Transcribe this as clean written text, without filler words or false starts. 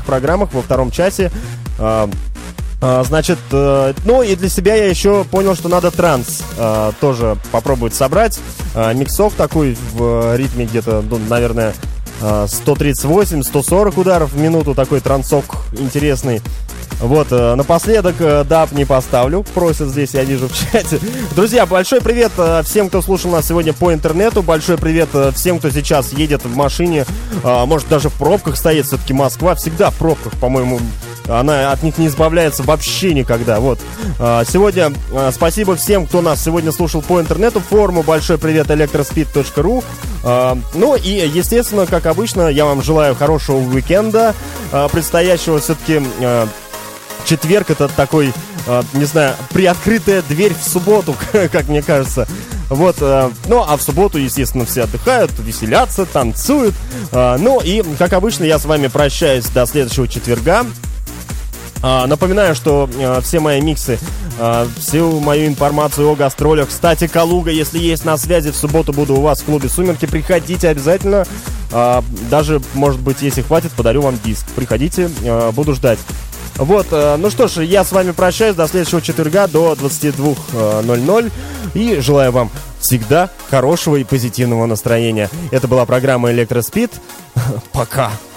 программах во втором часе. Значит, ну и для себя я еще понял, что надо транс тоже попробовать собрать. Миксов такой в ритме где-то, ну, наверное, 138-140 ударов в минуту. Такой трансок интересный. Вот, напоследок даб не поставлю, просят здесь, я вижу в чате. Друзья, большой привет всем, кто слушал нас сегодня по интернету. Большой привет всем, кто сейчас едет в машине, может даже в пробках стоит. Все-таки Москва всегда в пробках, по-моему, она от них не избавляется вообще никогда. Вот, сегодня спасибо всем, кто нас сегодня слушал по интернету. Форуму большой привет electrospeed.ru. Ну и, естественно, как обычно, я вам желаю хорошего уикенда предстоящего. Все-таки четверг — это такой, не знаю, приоткрытая дверь в субботу, как мне кажется. Вот, ну, а в субботу, естественно, все отдыхают, веселятся, танцуют. Ну и, как обычно, я с вами прощаюсь до следующего четверга. Напоминаю, что все мои миксы, всю мою информацию о гастролях. Кстати, Калуга, если есть на связи, в субботу буду у вас в клубе «Сумерки». Приходите обязательно. Даже, может быть, если хватит, подарю вам диск. Приходите, буду ждать. Вот, ну что ж, я с вами прощаюсь до следующего четверга, до 22:00. И желаю вам всегда хорошего и позитивного настроения. Это была программа «Электроспид». Пока.